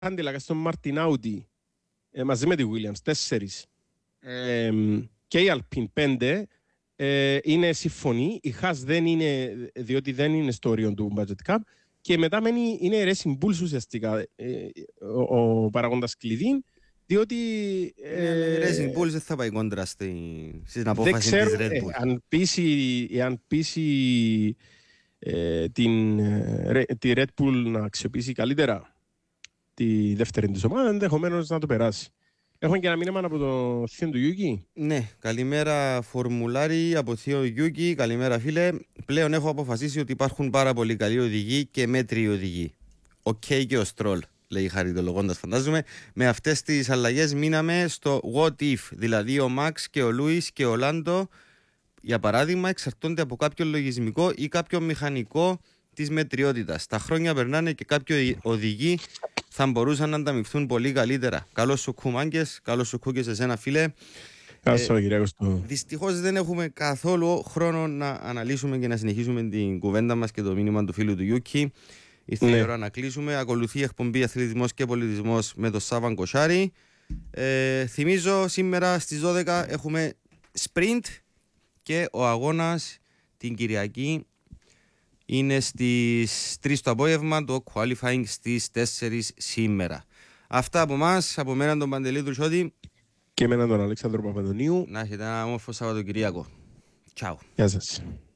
Κάντιλακ, στον Μάρτιν Άουτι, μαζί με τη Williams, 4. Και η Alpine 5 είναι συμφωνή. Η Haas δεν είναι, διότι δεν είναι στο όριο του Budget Cup. Και μετά μένει, είναι η Racing Bulls ουσιαστικά ο παραγόντας κλειδί, διότι... Η Racing Bulls δεν θα πάει κόντρα στην απόφαση της Red Bull. Αν πείσει τη Red Bull να αξιοποιήσει καλύτερα τη δεύτερη της ομάδα, ενδεχομένως να το περάσει. Έχουμε και ένα μήνυμα από το θείο του Γιούκη. Ναι, καλημέρα φορμουλάρι από θείο Γιούκη. Καλημέρα φίλε. Πλέον έχω αποφασίσει ότι υπάρχουν πάρα πολύ καλοί οδηγοί και μέτριοι οδηγοί. Οκ και ο Στρόλ, λέει χαριτολογώντας φαντάζομαι. Με αυτές τις αλλαγές μείναμε στο what if. Δηλαδή ο Μαξ και ο Λούις και ο Λάντο, για παράδειγμα, εξαρτώνται από κάποιο λογισμικό ή κάποιο μηχανικό της μετριότητας. Τα χρόνια περνάνε και κάποιοι οδηγοί θα μπορούσαν να ανταμυφθούν πολύ καλύτερα. Καλώς σου κουμάγκες, καλώς σου κούκες σε σένα φίλε. Δυστυχώς δεν έχουμε καθόλου χρόνο να αναλύσουμε και να συνεχίσουμε την κουβέντα μας και το μήνυμα του φίλου του Γιούκη. Ήρθε η ώρα να κλείσουμε. Ακολουθεί η εκπομπή Αθλητισμός και Πολιτισμός με τον Σάββαν Κοσάρη. Θυμίζω σήμερα στις 12 έχουμε sprint και ο αγώνας την Κυριακή είναι στις 3 το απόγευμα, το qualifying στις 4 σήμερα. Αυτά από εμάς, από μένα τον Παντελή Τουρσιώτη και εμένα τον Αλέξανδρο Παπαδονίου. Να έχετε ένα όμορφο Σαββατοκυριακό. Ciao. Γεια σας.